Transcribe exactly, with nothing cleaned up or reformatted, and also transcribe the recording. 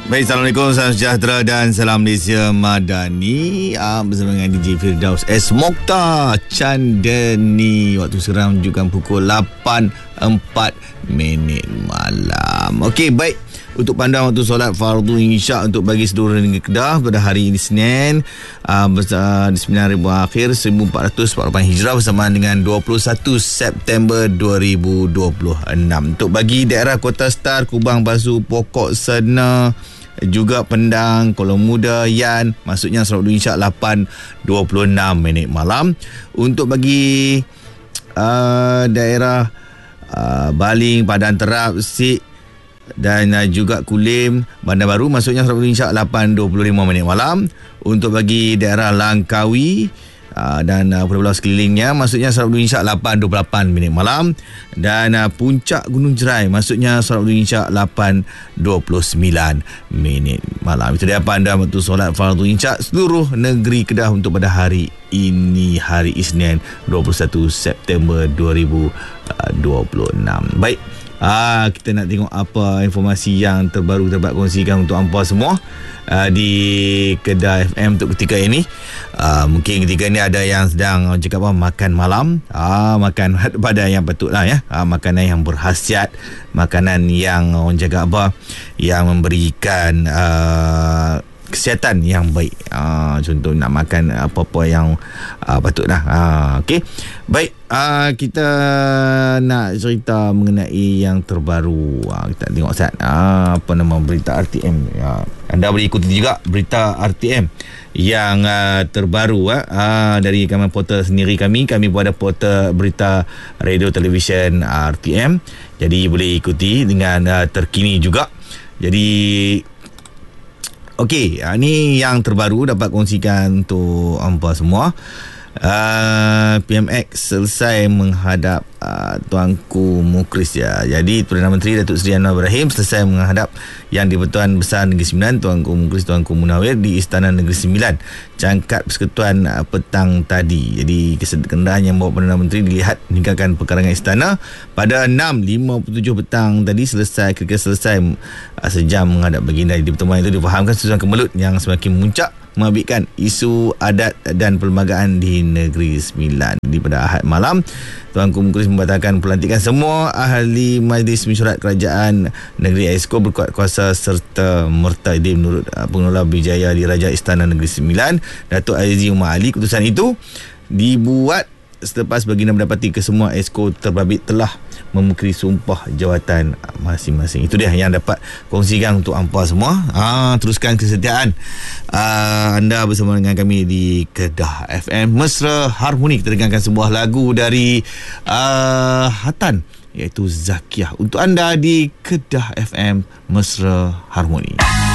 Baik, Assalamualaikum, salam sejahtera dan salam Malaysia Madani. ah, Bersama dengan D J Firdaus S. Mokhtar Chandani. Waktu sekarang menunjukkan pukul lapan empat minit malam. Okey, baik. Untuk pandang waktu solat fardu insya' untuk bagi seluruh negeri Kedah pada hari ini Senin uh, di sembilan ribu akhir seribu empat ratus empat puluh lapan Hijrah bersamaan dengan dua puluh satu September dua ribu dua puluh enam. Untuk bagi daerah Kota Star, Kubang, Basu, Pokok, Sena, juga Pendang, Kuala Muda, Yan, maksudnya solat fardu insya' lapan dua puluh enam minit malam. Untuk bagi uh, daerah uh, Baling, Padang Terap, Sik dan uh, juga Kulim, Bandar Baru, maksudnya solat fardu insya' lapan dua puluh lima minit malam. Untuk bagi daerah Langkawi uh, dan uh, pulau-pulau sekelilingnya, maksudnya solat fardu insya' lapan dua puluh lapan minit malam. Dan uh, Puncak Gunung Jerai, maksudnya solat fardu insya' lapan dua puluh sembilan minit malam. Itu dia pandangan waktu solat fardu insya' seluruh negeri Kedah untuk pada hari ini, hari Isnin dua puluh satu September dua ribu dua puluh enam. Baik, Ah, kita nak tengok apa informasi yang terbaru kita dapat kongsikan untuk hampa semua uh, di Kedah F M untuk ketika ini. Uh, mungkin ketika ini ada yang sedang uh, cakap apa, makan malam, uh, makan pada yang betul lah ya, uh, makanan yang berkhasiat, makanan yang orang uh, cakap apa, yang memberikan uh, kesihatan yang baik. Uh, contoh nak makan apa-apa yang uh, patutlah. Uh, Okey. Baik, uh, kita nak cerita mengenai yang terbaru. Uh, kita tengok Ustaz. Uh, apa nama berita R T M. Uh, anda boleh ikuti juga berita R T M yang uh, terbaru uh, uh, dari kami portal sendiri kami. Kami buat ada portal berita radio televisyen uh, R T M. Jadi boleh ikuti dengan uh, terkini juga. Jadi okey, ini yang terbaru dapat kongsikan untuk hampa semua. Uh, P M X selesai menghadap uh, Tuanku Mukhlis ya. Jadi Perdana Menteri Datuk Seri Anwar Ibrahim selesai menghadap Yang di-Pertuan Besar Negeri Sembilan Tuanku Mukhlis Tuanku Munawir di Istana Negeri Sembilan Cangkat Persekutuan uh, petang tadi. Jadi kenderaan yang bawa Perdana Menteri dilihat meninggalkan pekarangan istana pada enam lima puluh tujuh petang tadi. Selesai kira-kira selesai uh, sejam menghadap baginda. Di pertemuan itu difahamkan susunan kemelut yang semakin memuncak mengabitkan isu adat dan perlembagaan di Negeri Sembilan. Di pada Ahad malam, Tuanku Mukhlis membatalkan pelantikan semua ahli Majlis Mesyuarat Kerajaan Negeri Exco berkuat kuasa serta merta. Ini menurut uh, pengelola Bijaya Diraja Istana Negeri Sembilan, Datuk Azizi Umar Ali. Keputusan itu dibuat selepas baginda mendapati kesemua Exco terbabit telah memukiri sumpah jawatan masing-masing. Itu dia yang dapat kongsikan untuk hampa semua. Ah, teruskan kesetiaan ah, anda bersama dengan kami di Kedah F M. Mesra Harmoni. Kita dengarkan sebuah lagu dari ah, Hatan, iaitu Zakiyah, untuk anda di Kedah F M. Mesra Harmoni.